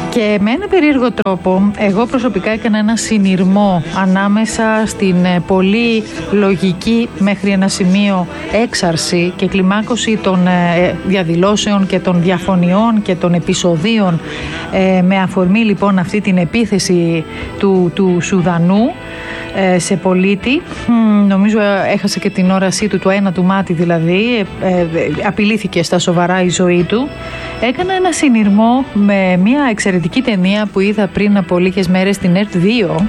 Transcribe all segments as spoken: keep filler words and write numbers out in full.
Και με ένα περίεργο τρόπο, εγώ προσωπικά έκανα ένα συνειρμό ανάμεσα στην πολύ λογική μέχρι ένα σημείο έξαρση και κλιμάκωση των διαδηλώσεων και των διαφωνιών και των επεισοδίων με αφορμή λοιπόν αυτή την επίθεση του, του Σουδανού σε πολίτη. Νομίζω έχασε και την όρασή του, το ένα του μάτι δηλαδή, απειλήθηκε στα σοβαρά η ζωή του. Έκανα ένα συνειρμό με μια εξαιρετική ταινία που είδα πριν από λίγες μέρες στην ΕΡΤ δύο.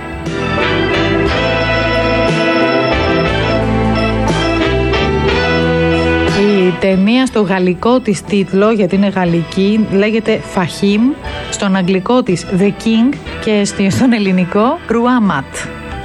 Η ταινία στο γαλλικό της τίτλο, γιατί είναι γαλλική, λέγεται Φαχίμ, στον αγγλικό της The King και στον ελληνικό Rouamat.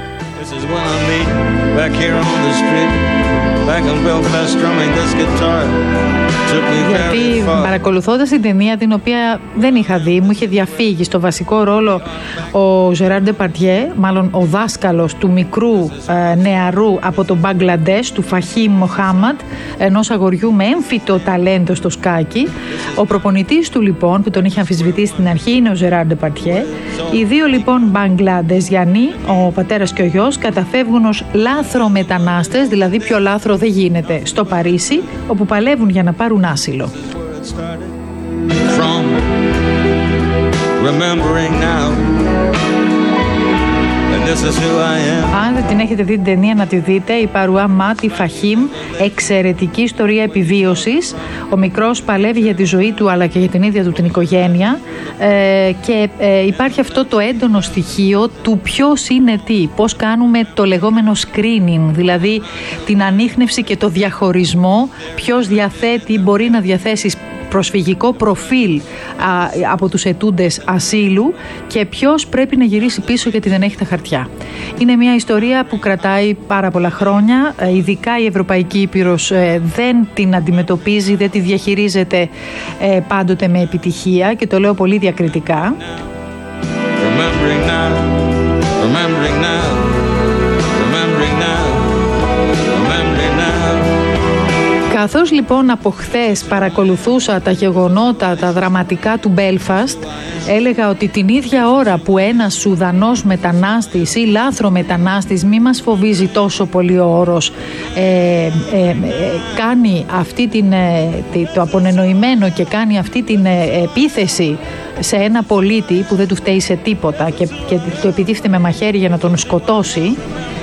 Γιατί παρακολουθώντας την ταινία, την οποία δεν είχα δει, μου είχε διαφύγει στο βασικό ρόλο ο Ζεράρ Ντεπαρτιέ, μάλλον ο δάσκαλος του μικρού ε, νεαρού από το Μπαγκλαντές, του Φαχίμ Μοχάμαντ, ενός αγοριού με έμφυτο ταλέντο στο σκάκι. Ο προπονητής του λοιπόν, που τον είχε αμφισβητήσει στην αρχή, είναι ο Ζεράρ Ντεπαρτιέ. Οι δύο λοιπόν Μπαγκλαντεζιανοί, ο πατέρας και ο γιος, καταφεύγουν ως λάθρο μετανάστες, δηλαδή πιο λάθρο δεν γίνεται, στο Παρίσι, όπου παλεύουν για να πάρουν άσυλο. Αν δεν την έχετε δει την ταινία, να τη δείτε. Η Rouamat, η Φαχίμ, εξαιρετική ιστορία επιβίωσης. Ο μικρός παλεύει για τη ζωή του αλλά και για την ίδια του την οικογένεια, ε, και ε, υπάρχει αυτό το έντονο στοιχείο του ποιος είναι τι, πώς κάνουμε το λεγόμενο screening, δηλαδή την ανίχνευση και το διαχωρισμό, ποιος διαθέτει, μπορεί να διαθέσει προσφυγικό προφίλ α, από τους αιτούντες ασύλου και ποιος πρέπει να γυρίσει πίσω γιατί δεν έχει τα χαρτιά. Είναι μια ιστορία που κρατάει πάρα πολλά χρόνια, ειδικά η Ευρωπαϊκή Ήπειρος ε, δεν την αντιμετωπίζει, δεν τη διαχειρίζεται ε, πάντοτε με επιτυχία, και το λέω πολύ διακριτικά. Remembering now, remembering now, remembering now, remembering now. Καθώς λοιπόν από χθες παρακολουθούσα τα γεγονότα, τα δραματικά του Μπέλφαστ, έλεγα ότι την ίδια ώρα που ένας Σουδανός μετανάστης ή λάθρο μετανάστης, μη μας φοβίζει τόσο πολύ ο όρος, ε, ε, ε, κάνει αυτή την, ε, το απονενοημένο και κάνει αυτή την ε, επίθεση σε ένα πολίτη που δεν του φταίει σε τίποτα και, και το επιδίφθη με μαχαίρι για να τον σκοτώσει,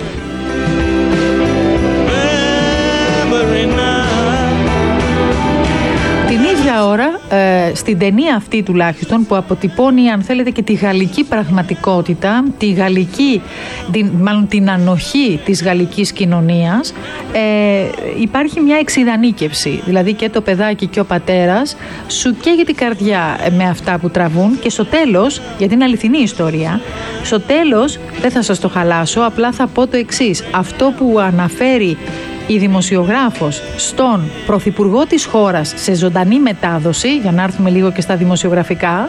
ώρα, ε, στην ταινία αυτή τουλάχιστον, που αποτυπώνει, αν θέλετε, και τη γαλλική πραγματικότητα, τη γαλλική, την, μάλλον την ανοχή της γαλλικής κοινωνίας, ε, υπάρχει μια εξιδανίκευση. Δηλαδή και το παιδάκι και ο πατέρας σου καίγει την καρδιά με αυτά που τραβούν, και στο τέλος, γιατί είναι αληθινή ιστορία, στο τέλος δεν θα σας το χαλάσω, απλά θα πω το εξής. Αυτό που αναφέρει η δημοσιογράφος στον πρωθυπουργό της χώρας σε ζωντανή μετάδοση, για να έρθουμε λίγο και στα δημοσιογραφικά,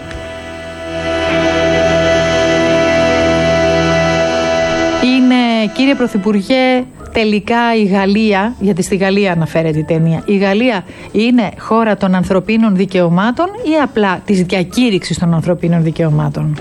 είναι: κύριε Πρωθυπουργέ, τελικά η Γαλλία, γιατί στη Γαλλία αναφέρεται η ταινία, η Γαλλία είναι χώρα των ανθρωπίνων δικαιωμάτων ή απλά της διακήρυξης των ανθρωπίνων δικαιωμάτων?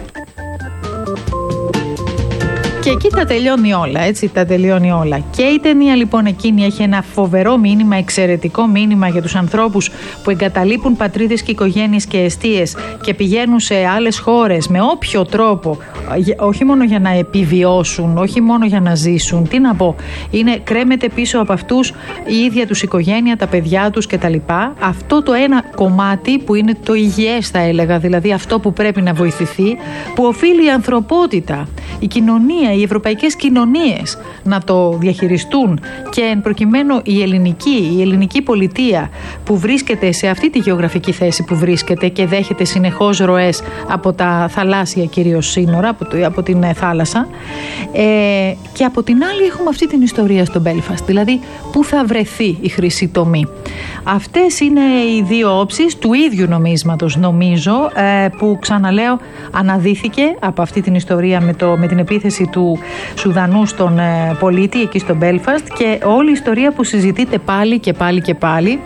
Και εκεί τα τελειώνει όλα, έτσι, τα τελειώνει όλα. Και η ταινία λοιπόν εκείνη έχει ένα φοβερό μήνυμα, εξαιρετικό μήνυμα για τους ανθρώπους που εγκαταλείπουν πατρίδες και οικογένειες και εστίες και πηγαίνουν σε άλλες χώρες με όποιο τρόπο, όχι μόνο για να επιβιώσουν, όχι μόνο για να ζήσουν. Τι να πω, είναι, κρέμεται πίσω από αυτούς η ίδια τους οικογένεια, τα παιδιά τους κτλ. Αυτό το ένα κομμάτι που είναι το υγιές, θα έλεγα, δηλαδή αυτό που πρέπει να βοηθηθεί, που οφείλει η ανθρωπότητα, η κοινωνία, οι ευρωπαϊκές κοινωνίες να το διαχειριστούν, και εν προκειμένου η ελληνική, η ελληνική πολιτεία που βρίσκεται σε αυτή τη γεωγραφική θέση που βρίσκεται και δέχεται συνεχώς ροές από τα θαλάσσια κυρίως σύνορα, από, το, από την θάλασσα, ε, και από την άλλη έχουμε αυτή την ιστορία στο Belfast, δηλαδή πού θα βρεθεί η χρυσή τομή. Αυτές είναι οι δύο όψεις του ίδιου νομίσματος, νομίζω, ε, που, ξαναλέω, αναδύθηκε από αυτή την ιστορία με, το, με την επίθεση του Σουδανού στον ε, πολίτη εκεί στο Belfast, και όλη η ιστορία που συζητείται πάλι και πάλι και πάλι.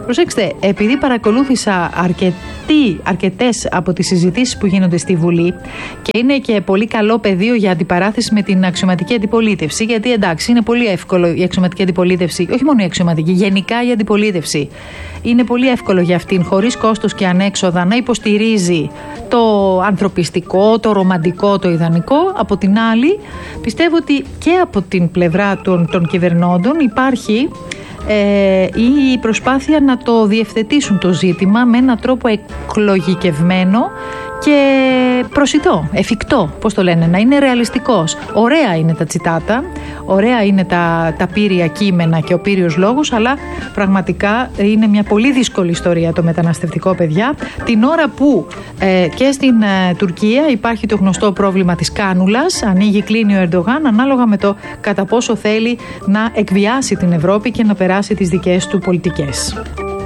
Προσέξτε, επειδή παρακολούθησα αρκετή, αρκετές από τις συζητήσεις που γίνονται στη Βουλή και είναι και πολύ καλό πεδίο για αντιπαράθεση με την αξιωματική αντιπολίτευση, γιατί εντάξει, είναι πολύ εύκολο η αξιωματική αντιπολίτευση, όχι μόνο η αξιωματική, γενικά η αντιπολίτευση. Είναι πολύ εύκολο για αυτήν, χωρίς κόστος και ανέξοδα, να υποστηρίζει το ανθρωπιστικό, το ρομαντικό, το ιδανικό. Από την άλλη, πιστεύω ότι και από την πλευρά των, των κυβερνώντων υπάρχει ε, η προσπάθεια να το διευθετήσουν το ζήτημα με έναν τρόπο εκλογικευμένο και προσιτό, εφικτό, πώς το λένε, να είναι ρεαλιστικός. Ωραία είναι τα τσιτάτα, ωραία είναι τα, τα πύρια κείμενα και ο πύριος λόγος, αλλά πραγματικά είναι μια πολύ δύσκολη ιστορία το μεταναστευτικό, παιδιά. Την ώρα που ε, και στην ε, Τουρκία υπάρχει το γνωστό πρόβλημα της κάνουλας, ανοίγει, κλείνει ο Ερντογάν, ανάλογα με το κατά πόσο θέλει να εκβιάσει την Ευρώπη και να περάσει τις δικές του πολιτικές.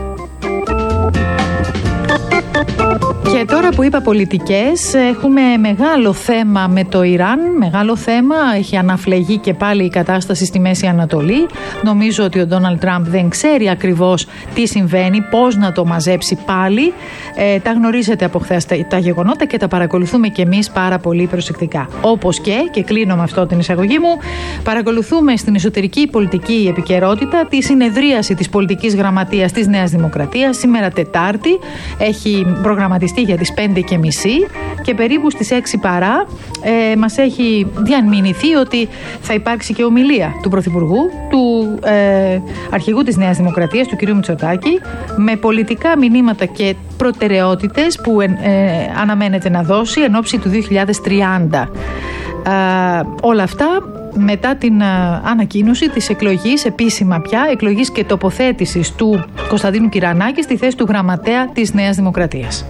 Και τώρα που είπα πολιτικές, έχουμε μεγάλο θέμα με το Ιράν, μεγάλο θέμα, έχει αναφλεγεί και πάλι η κατάσταση στη Μέση Ανατολή. Νομίζω ότι ο Ντόναλντ Τραμπ δεν ξέρει ακριβώς τι συμβαίνει, πώς να το μαζέψει πάλι. Ε, τα γνωρίζετε από χθες τα, τα γεγονότα και τα παρακολουθούμε και εμείς πάρα πολύ προσεκτικά. Όπως και, και κλείνω με αυτό την εισαγωγή μου, παρακολουθούμε στην εσωτερική πολιτική επικαιρότητα τη συνεδρίαση της πολιτικής γραμματείας της Νέας Δημοκρατίας σήμερα Τετάρτη. Έχει προγραμματιστεί για τις πέντε και μισή και περίπου στις έξι παρά ε, μας έχει διαμηνηθεί ότι θα υπάρξει και ομιλία του Πρωθυπουργού, του ε, αρχηγού της Νέας Δημοκρατίας, του κ. Μητσοτάκη, με πολιτικά μηνύματα και προτεραιότητες που ε, ε, αναμένεται να δώσει εν ώψη του δύο χιλιάδες τριάντα. Ε, όλα αυτά μετά την α, ανακοίνωση της εκλογής, επίσημα πια, εκλογής και τοποθέτησης του Κωνσταντίνου Κυρανάκη στη θέση του γραμματέα της Νέας Δημοκρατίας.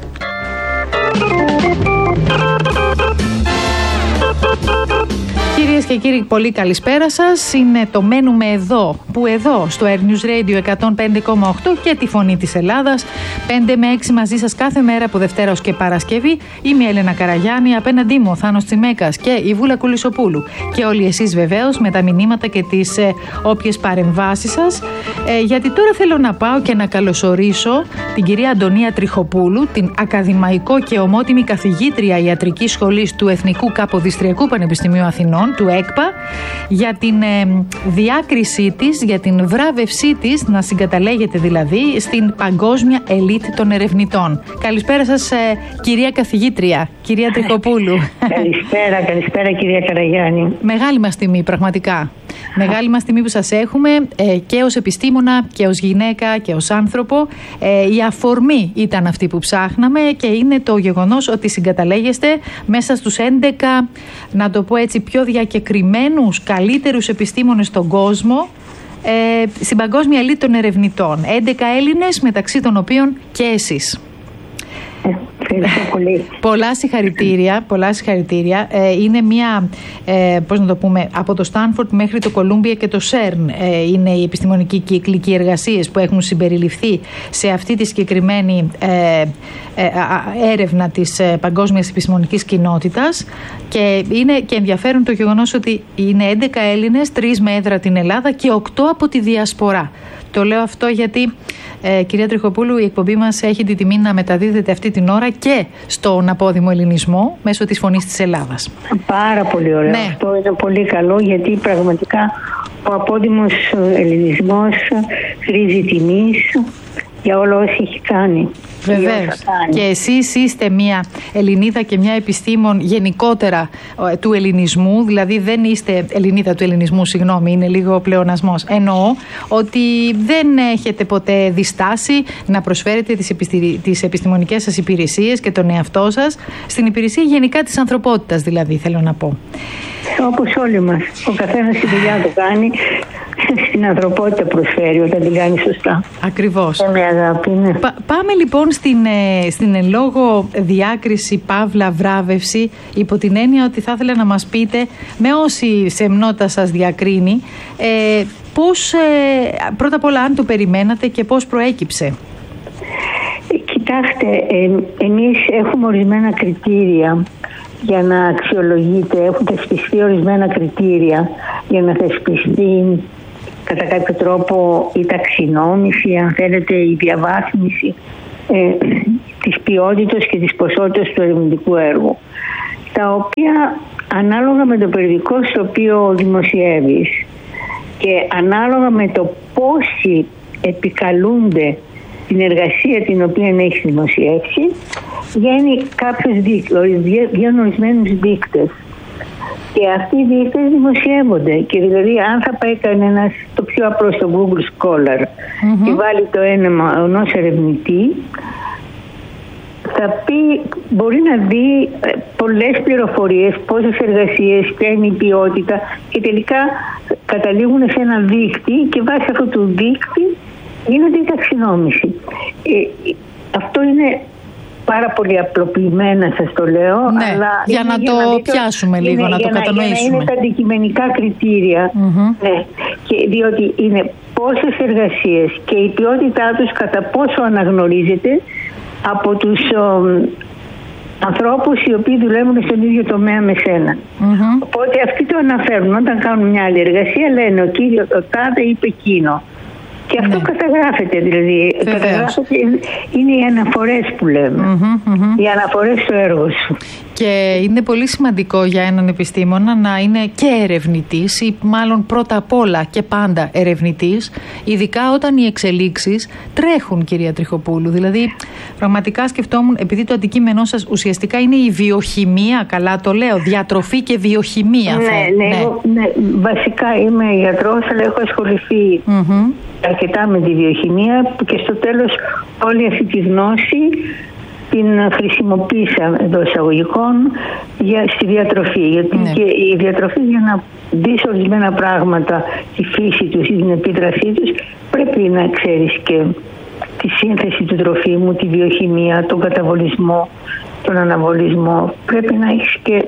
Κυρίες και κύριοι, πολύ καλησπέρα σας. Είναι το Μένουμε Εδώ, που εδώ στο Air News Radio εκατόν πέντε κόμμα οκτώ και τη Φωνή της Ελλάδας, πέντε με έξι μαζί σας κάθε μέρα από Δευτέρα ως και Παρασκευή. Είμαι η Έλενα Καραγιάννη, απέναντί μου ο Θάνος Τσιμέκας και η Βούλα Κουλισοπούλου. Και όλοι εσείς βεβαίως με τα μηνύματα και τις ε, όποιες παρεμβάσεις σας. Ε, γιατί τώρα θέλω να πάω και να καλωσορίσω την κυρία Αντωνία Τριχοπούλου, την ακαδημαϊκό και ομότιμη καθηγήτρια ιατρικής σχολής του Εθνικού Καποδιστριακού Πανεπιστημίου Αθηνών, του ΕΚΠΑ, για την ε, διάκρισή της, για την βράβευσή της, να συγκαταλέγεται δηλαδή στην παγκόσμια ελίτ των ερευνητών. Καλησπέρα σας, ε, κυρία καθηγήτρια, κυρία Τριχοπούλου. Καλησπέρα, καλησπέρα κυρία Καραγιάννη. Μεγάλη μας τιμή, πραγματικά. Μεγάλη μας τιμή που σας έχουμε ε, και ως επιστήμονα και ως γυναίκα και ως άνθρωπο. Ε, η αφορμή ήταν αυτή που ψάχναμε και είναι το γεγονός ότι συγκαταλέγεστε μέσα στους έντεκα, να το πω έτσι, πιο διακεκριμένους, καλύτερους επιστήμονες στον κόσμο, ε, στην παγκόσμια ελίτ των ερευνητών. έντεκα Έλληνες, μεταξύ των οποίων και εσείς. Πολύ. Πολλά συγχαρητήρια, πολλά συγχαρητήρια. Ε, είναι μια, ε, πώς να το πούμε, από το Στάνφορντ μέχρι το Κολούμπια και το Σέρν ε, είναι οι επιστημονικοί κύκλοι και οι εργασίες που έχουν συμπεριληφθεί σε αυτή τη συγκεκριμένη ε, ε, έρευνα της ε, παγκόσμιας επιστημονικής κοινότητας, και είναι και ενδιαφέρον το γεγονός ότι είναι έντεκα Έλληνες, τρεις με έδρα την Ελλάδα και οκτώ από τη διασπορά. Το λέω αυτό γιατί, ε, κυρία Τριχοπούλου, η εκπομπή μας έχει την τιμή να μεταδίδεται αυτή την ώρα και στον απόδημο ελληνισμό μέσω της Φωνής της Ελλάδας. Πάρα πολύ ωραίο. Ναι. Αυτό είναι πολύ καλό, γιατί πραγματικά ο απόδημος ελληνισμός χρήζει τιμής για όλα όσα έχει κάνει. Βεβαίως. Και εσείς είστε μια Ελληνίδα και μια επιστήμον γενικότερα του ελληνισμού, δηλαδή δεν είστε Ελληνίδα του ελληνισμού, συγγνώμη, είναι λίγο πλεονασμός. Εννοώ ότι δεν έχετε ποτέ διστάσει να προσφέρετε τις, επιστη... τις επιστημονικές σας υπηρεσίες και τον εαυτό σας στην υπηρεσία γενικά της ανθρωπότητας, δηλαδή, θέλω να πω. Όπως όλοι μας. Ο καθένας τη δουλειά του κάνει, στην ανθρωπότητα προσφέρει όταν την κάνει σωστά. Ακριβώς. Και με αγάπη, ναι. Πα- πάμε λοιπόν στην, στην εν λόγω διάκριση, παύλα, βράβευση, υπό την έννοια ότι θα ήθελα να μας πείτε, με όση σεμνότητα σας διακρίνει, ε, πώς, ε, πρώτα απ' όλα, αν το περιμένατε και πώς προέκυψε. Κοιτάξτε, ε, εμείς έχουμε ορισμένα κριτήρια για να αξιολογείται, έχουν θεσπιστεί ορισμένα κριτήρια για να θεσπιστεί κατά κάποιο τρόπο η ταξινόμηση, αν θέλετε η διαβάθμιση ε, της ποιότητας και της ποσότητας του ερευνητικού έργου, τα οποία ανάλογα με το περιοδικό στο οποίο δημοσιεύεις και ανάλογα με το πόσοι επικαλούνται την εργασία την οποία έχει δημοσιεύσει, βγαίνει κάποιος δείκτης, βγαίνουν ορισμένους δείκτες. Και αυτοί οι δείκτες δημοσιεύονται. Και δηλαδή, αν θα πάει κανένας το πιο απλό στο Google Scholar mm-hmm. και βάλει το έναμα ενός ερευνητή, θα πει, μπορεί να δει πολλές πληροφορίες, πόσες εργασίες, ποια είναι η ποιότητα, και τελικά καταλήγουν σε ένα δείκτη και βάσει αυτού του δείκτη γίνεται η ταξινόμηση. Ε, αυτό είναι πάρα πολύ απλοποιημένα, σας το λέω. Ναι, αλλά για να το για να πιάσουμε λίγο, είναι, να το κατανοήσουμε. Για να είναι τα αντικειμενικά κριτήρια. Mm-hmm. Ναι. Και διότι είναι πόσες εργασίες και η ποιότητά τους κατά πόσο αναγνωρίζεται από τους ο, ανθρώπους οι οποίοι δουλεύουν στον ίδιο τομέα με σένα. Mm-hmm. Οπότε αυτοί το αναφέρουν. Όταν κάνουν μια άλλη εργασία λένε ο κύριος ο τάδε είπε εκείνο. Και αυτό ναι. καταγράφεται, δηλαδή. Καταγράφεται, είναι οι αναφορές που λέμε. Mm-hmm, mm-hmm. Οι αναφορές στο έργο σου. Και είναι πολύ σημαντικό για έναν επιστήμονα να είναι και ερευνητής, ή μάλλον πρώτα απ' όλα και πάντα ερευνητής, ειδικά όταν οι εξελίξεις τρέχουν, κυρία Τριχοπούλου. Δηλαδή, πραγματικά σκεφτόμουν, επειδή το αντικείμενό σας ουσιαστικά είναι η βιοχημία, καλά το λέω, διατροφή και βιοχημία. Ναι, ναι, ναι. Εγώ, ναι βασικά είμαι γιατρός, αλλά έχω ασχοληθεί mm-hmm. αρκετά με τη βιοχημία και στο τέλος όλη αυτή τη γνώση την χρησιμοποίησα εντός εισαγωγικών για, στη διατροφή. Γιατί ναι. και η διατροφή, για να δεις ορισμένα πράγματα, τη φύση τους ή την επίδρασή τους, πρέπει να ξέρεις και τη σύνθεση του τροφίμου, τη βιοχημία, τον καταβολισμό, τον αναβολισμό. Πρέπει να έχεις και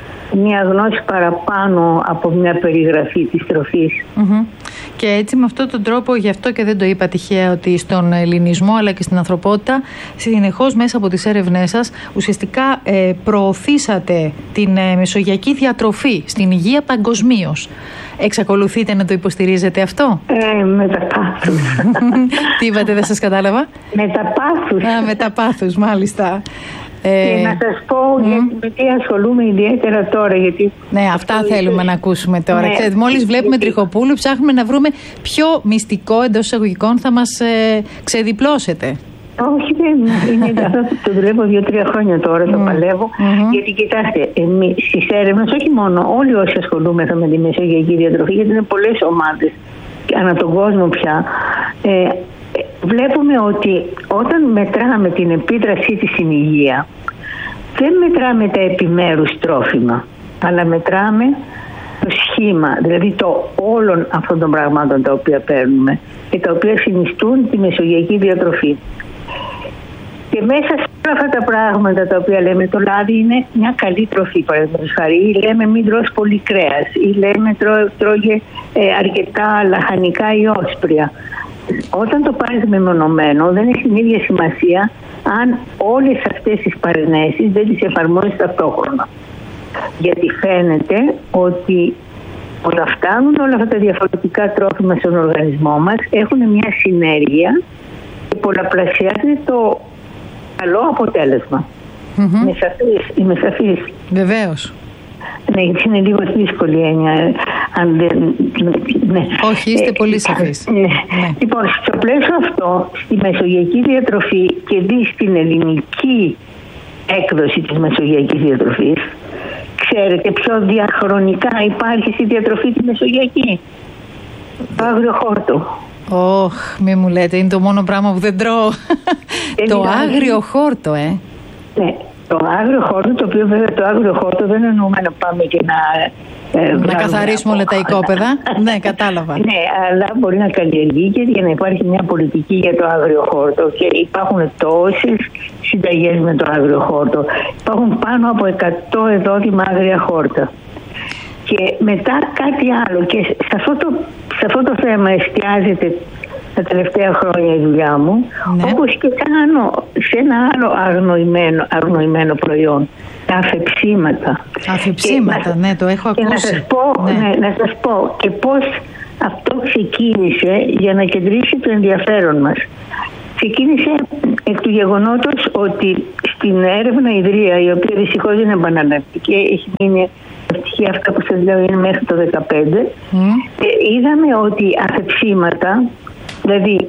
μια γνώση παραπάνω από μια περιγραφή της τροφής. Mm-hmm. Και έτσι με αυτόν τον τρόπο, γι' αυτό και δεν το είπα τυχαία, ότι στον ελληνισμό αλλά και στην ανθρωπότητα συνεχώς μέσα από τις έρευνές σας ουσιαστικά ε, προωθήσατε την ε, μεσογειακή διατροφή στην υγεία παγκοσμίως. Εξακολουθείτε να το υποστηρίζετε αυτό? Ε, με τα πάθους. Τι είπατε, δεν σας κατάλαβα? Με τα πάθους. Α, με τα πάθους, μάλιστα. Και ε, να σας πω mm. γιατί ασχολούμαι ιδιαίτερα τώρα. Γιατί ναι, αυτά θέλουμε να ακούσουμε τώρα. Ναι. Ξέρετε, μόλις βλέπουμε γιατί... Τριχοπούλου, ψάχνουμε να βρούμε ποιο μυστικό εντός εισαγωγικών θα μας ε, ξεδιπλώσετε. Όχι, δεν είναι. Αυτό το δουλεύω δύο-τρία χρόνια τώρα, το mm. παλεύω. Mm-hmm. Γιατί κοιτάξτε, εμείς στις έρευνες, όχι μόνο, όλοι όσοι ασχολούμεθα με τη μεσογειακή διατροφή, γιατί είναι πολλές ομάδες ανά τον κόσμο πια. Ε, Βλέπουμε ότι όταν μετράμε την επίδρασή της στην υγεία, δεν μετράμε τα επιμέρους τρόφιμα, αλλά μετράμε το σχήμα, δηλαδή το όλων αυτών των πραγμάτων τα οποία παίρνουμε και τα οποία συνιστούν τη μεσογειακή διατροφή. Και μέσα σε όλα αυτά τα πράγματα τα οποία λέμε, το λάδι είναι μια καλή τροφή, παραδείγματος χάρη, ή λέμε μην τρως πολύ κρέας, ή λέμε τρώ, τρώγε ε, αρκετά λαχανικά ή όσπρια. Όταν το πάρεις μεμονωμένο, δεν έχει την ίδια σημασία αν όλες αυτές τις παρενέσεις δεν τις εφαρμόζεις ταυτόχρονα. Γιατί φαίνεται ότι όταν φτάνουν όλα αυτά τα διαφορετικά τρόφιμα στον οργανισμό μας, έχουν μια συνέργεια και πολλαπλασιάζεται το καλό αποτέλεσμα. Mm-hmm. Είμαι σαφής, είμαι σαφής. Βεβαίως. Ναι, είναι λίγο δύσκολη έννοια. Αν δεν, ναι. Όχι, είστε πολύ σαφείς. Ναι. Ναι. Λοιπόν, στο πλαίσιο αυτό, στη μεσογειακή διατροφή και δει στην ελληνική έκδοση της μεσογειακής διατροφής, ξέρετε ποιο διαχρονικά υπάρχει στη διατροφή τη μεσογειακή? Το άγριο χόρτο. Ωχ, μη μου λέτε, είναι το μόνο πράγμα που δεν τρώω. Το άγριο χόρτο, ε. Ναι. Το άγριο χόρτο, το οποίο βέβαια το άγριο χόρτο δεν εννοούμε να πάμε και να... Ε, να καθαρίσουμε όλα τα οικόπεδα. Ναι, κατάλαβα. Ναι, αλλά μπορεί να καλλιεργείται για να υπάρχει μια πολιτική για το άγριο χόρτο. Και υπάρχουν τόσες συνταγές με το άγριο χόρτο. Υπάρχουν πάνω από εκατό εδόδημα άγρια χόρτα. Και μετά κάτι άλλο. Και σε αυτό το, σε αυτό το θέμα εστιάζεται τα τελευταία χρόνια η δουλειά μου, ναι. Όπως και κάνω σε ένα άλλο αγνοημένο, αγνοημένο προϊόν, τα αφεψίματα. Αφεψίματα, ναι, το έχω ακούσει. Και να σας πω, ναι. Ναι, να σας πω και πώς αυτό ξεκίνησε για να κεντρήσει το ενδιαφέρον μας. Ξεκίνησε εκ του γεγονότος ότι στην έρευνα ιδρύα, η οποία δυστυχώς δεν είναι επαναληπτική, έχει μείνει ευτυχία αυτά που σας λέω είναι μέχρι το δεκαπέντε, mm. ε, είδαμε ότι αφεψίματα, δηλαδή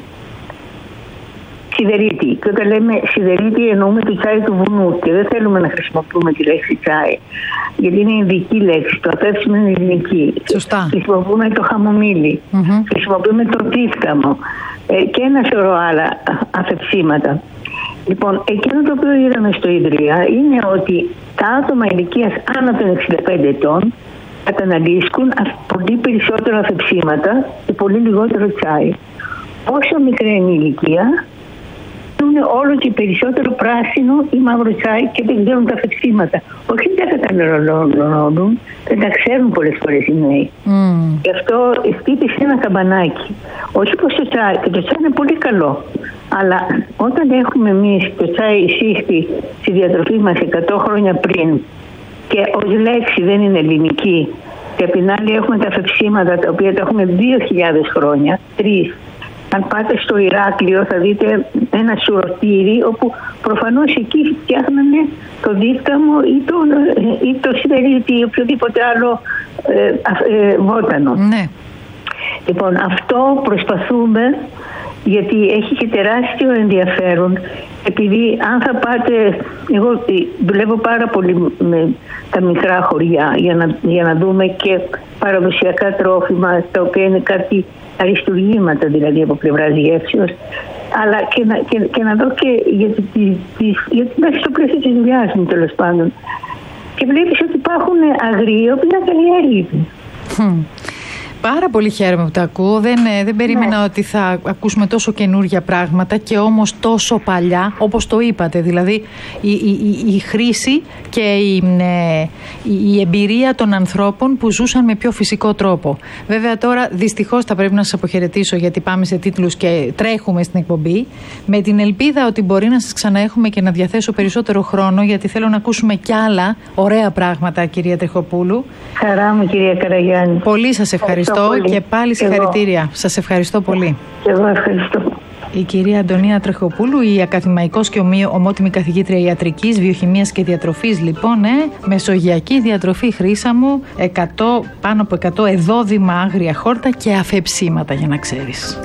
σιδερίτη, και όταν λέμε σιδερίτη εννοούμε το τσάι του βουνού και δεν θέλουμε να χρησιμοποιούμε τη λέξη τσάι, γιατί είναι ειδική λέξη, το αφέψιμο είναι ελληνική. Σωστά. Χρησιμοποιούμε το χαμομήλι, mm-hmm. χρησιμοποιούμε το δίφκαμο ε, και ένα σωρό άλλα αφεψίματα. Λοιπόν, εκείνο το οποίο είδαμε στο Ιδρύα είναι ότι τα άτομα ηλικίας άνω των εξήντα πέντε ετών καταναλύσκουν πολύ περισσότερο αφεψίματα και πολύ λιγότερο τσάι. Όσο μικρή είναι η ηλικία, είναι όλο και περισσότερο πράσινο ή μαύρο τσάι και δεν ξέρουν τα αφεψίματα. Όχι δεν τα καταναλώνουν, δεν τα ξέρουν πολλές φορές οι νέοι. Mm. Γι' αυτό χτύπησε ένα καμπανάκι. Όχι πως το τσάι, και το τσάι είναι πολύ καλό. Αλλά όταν έχουμε εμείς το τσάι εισήχθη στη διατροφή μας εκατό χρόνια πριν και ως λέξη δεν είναι ελληνική, και απ' την άλλη έχουμε τα αφεψίματα τα οποία τα έχουμε δύο χιλιάδες χρόνια, τρεις. Αν πάτε στο Ηράκλειο θα δείτε ένα σουρωτήρι όπου προφανώς εκεί φτιάχνανε το δίφκαμο ή το, ή το σιδερίτη ή οποιοδήποτε άλλο ε, ε, βότανο. Ναι. Λοιπόν, αυτό προσπαθούμε, γιατί έχει και τεράστιο ενδιαφέρον, επειδή αν θα πάτε, εγώ δουλεύω πάρα πολύ με τα μικρά χωριά για να, για να δούμε και παραδοσιακά τρόφιμα τα οποία είναι κάτι αριστουργήματα δηλαδή από πλευράς γεύσεως, αλλά και να, και, και να δω και γιατί, γιατί μέσα στο πλαίσιο της δουλειάς μου τέλος πάντων, και βλέπεις ότι υπάρχουν αγροί οι οποίοι είναι καλλιέργητοι. Πάρα πολύ χαίρομαι που τα ακούω. Δεν, δεν περίμενα ναι. ότι θα ακούσουμε τόσο καινούργια πράγματα και όμως τόσο παλιά, όπως το είπατε. Δηλαδή η, η, η χρήση και η, η, η εμπειρία των ανθρώπων που ζούσαν με πιο φυσικό τρόπο. Βέβαια τώρα δυστυχώς θα πρέπει να σας αποχαιρετήσω, γιατί πάμε σε τίτλους και τρέχουμε στην εκπομπή. Με την ελπίδα ότι μπορεί να σας ξαναέχουμε και να διαθέσω περισσότερο χρόνο, γιατί θέλω να ακούσουμε κι άλλα ωραία πράγματα, κυρία Τρεχοπούλου. Χαρά μου, κυρία Καραγιάννη. Πολύ σας ευχαριστώ. Και πάλι συγχαρητήρια. Σας ευχαριστώ πολύ. Και εγώ ευχαριστώ. Η κυρία Αντωνία Τρεχοπούλου, η ακαδημαϊκός και ομότιμη καθηγήτρια ιατρικής, βιοχημίας και διατροφής, λοιπόν, ε, μεσογειακή διατροφή χρήσαμου, εκατό, πάνω από εκατό εδόδημα άγρια χόρτα και αφεψίματα, για να ξέρεις.